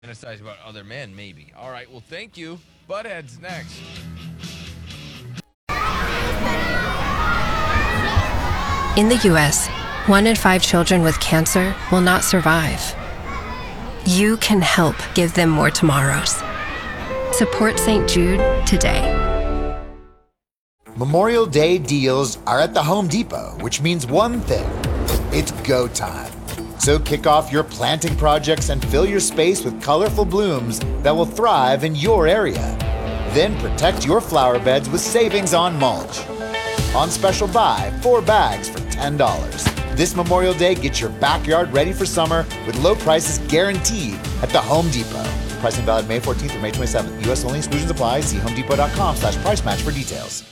fantasize about other men, maybe. All right, well, thank you. Butthead's next. In the U.S., 1 in 5 children with cancer will not survive. You can help give them more tomorrows. Support St. Jude today. Memorial Day deals are at the Home Depot, which means one thing: it's go time. So kick off your planting projects and fill your space with colorful blooms that will thrive in your area. Then protect your flower beds with savings on mulch. On special buy, 4 bags for $10. This Memorial Day, get your backyard ready for summer with low prices guaranteed at the Home Depot. Pricing valid May 14th through May 27th. U.S. only, exclusions apply. See homedepot.com/price match for details.